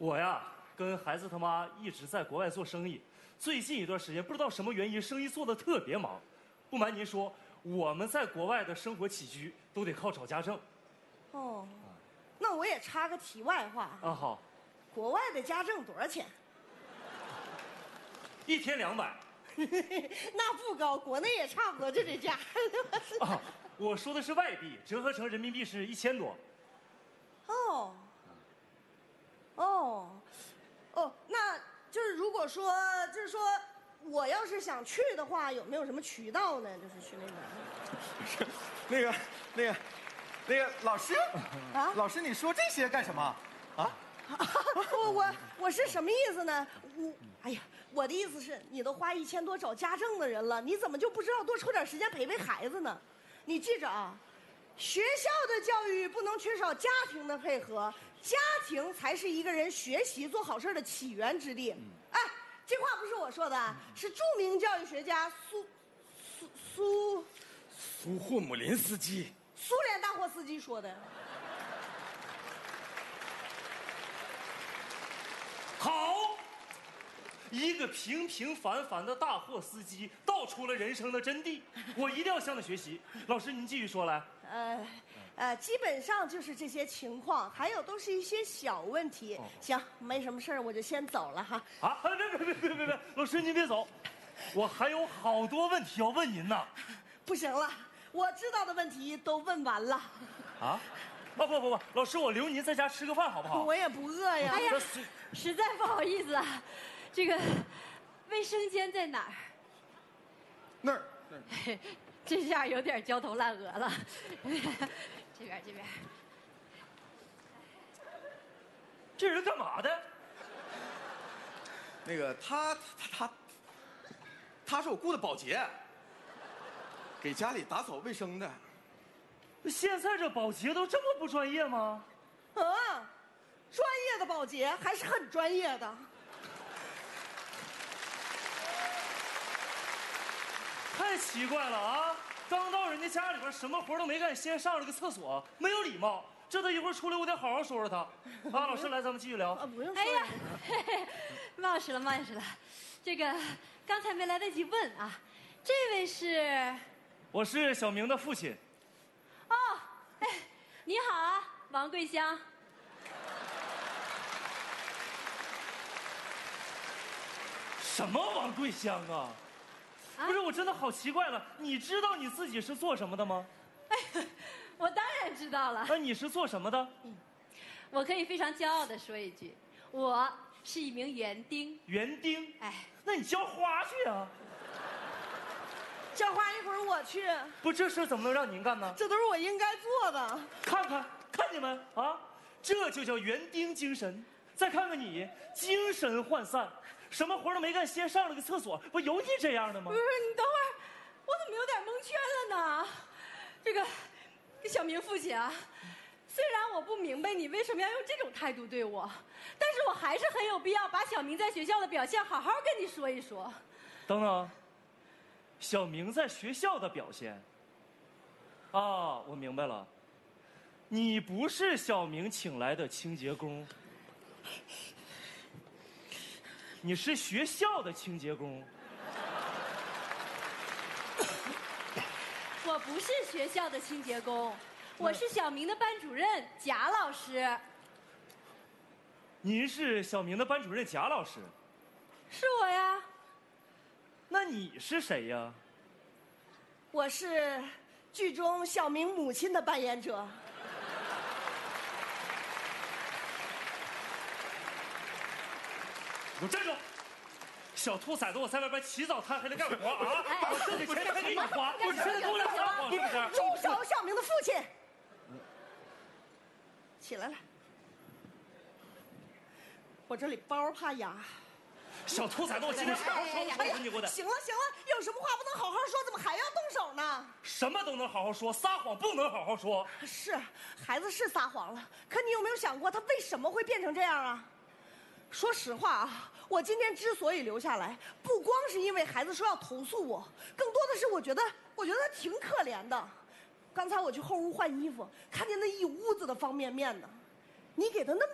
我呀，跟孩子他妈一直在国外做生意，最近一段时间不知道什么原因，生意做得特别忙。不瞒您说，我们在国外的生活起居都得靠找家政。 哦，那我也插个题外话啊，好， 国外的家政多少钱？ 一天200。 那不高，国内也差不多就这价。 啊，我说的是外币，折合成人民币是1000多。 哦，那就是如果说，我要是想去的话，有没有什么渠道呢？就是去那边。 那个老师啊， 老师，你说这些干什么？啊？ 我是什么意思呢？哎呀，我的意思是，你都花1000多找家政的人了，你怎么就不知道多抽点时间陪陪孩子呢？你记着啊，学校的教育不能缺少家庭的配合，家庭才是一个人学习做好事的起源之地。哎，这话不是我说的，是著名教育学家苏霍姆林斯基。 苏联大货司机说的。 好，一个平平凡凡的大货司机道出了人生的真谛，我一定要向他学习。老师，您继续说来。 基本上就是这些情况，还有都是一些小问题。行，没什么事儿，我就先走了哈。 啊，别，老师您别走，我还有好多问题要问您呢。 不行了，我知道的问题都问完了。 啊？不，老师，我留您在家吃个饭好不好？ 我也不饿呀。 哎呀，实在不好意思啊，这个卫生间在哪儿？ 那儿。 这下有点焦头烂额了。这边。 这人干嘛的？ 那个他是我雇的保洁，给家里打扫卫生的。 现在这保洁都这么不专业吗？ 专业的保洁还是很专业的。 太奇怪了啊！刚到人家家里边，什么活都没干，先上了个厕所，没有礼貌。这他一会儿出来，我得好好说说他。啊，老师，来，咱们继续聊。 不用说。 哎呀，冒失了。这个刚才没来得及问啊，这位是？ 我是小明的父亲。 哦，哎，你好啊，王桂香。 什么王桂香啊？不是，我真的好奇怪了。你知道你自己是做什么的吗？ 哎，我当然知道了。 那你是做什么的？ 我可以非常骄傲地说一句，我是一名园丁。 园丁？ 哎， 那你浇花去啊！ 浇花一会儿我去。 不，这事怎么能让您干呢？ 这都是我应该做的。 看你们啊，这就叫园丁精神。再看看你，精神涣散，什么活都没干，先上了个厕所，不有你这样的吗？ 不是，你等会儿，我怎么有点蒙圈了呢？这个小明父亲啊，虽然我不明白你为什么要用这种态度对我，但是我还是很有必要把小明在学校的表现好好跟你说一说。 等等，小明在学校的表现啊，我明白了，你不是小明请来的清洁工，你是学校的清洁工。 我不是学校的清洁工，我是小明的班主任贾老师。 您是小明的班主任贾老师？ 是我呀。 那你是谁呀？ 我是剧中小明母亲的扮演者。 给我站住！小兔崽子，我在外边起早贪黑的干活啊！我挣的钱还给你花，我现在给我俩撒谎是不是？ 住手！小明的父亲，起来了。我这里包怕哑。 小兔崽子，我今天好好说，你给我的。 行了，有什么话不能好好说，怎么还要动手呢？ 什么都能好好说，撒谎不能好好说。 是，孩子是撒谎了，可你有没有想过他为什么会变成这样啊？说实话啊，我今天之所以留下来，不光是因为孩子说要投诉我，更多的是我觉得他挺可怜的。刚才我去后屋换衣服，看见那一屋子的方便面呢，你给他那么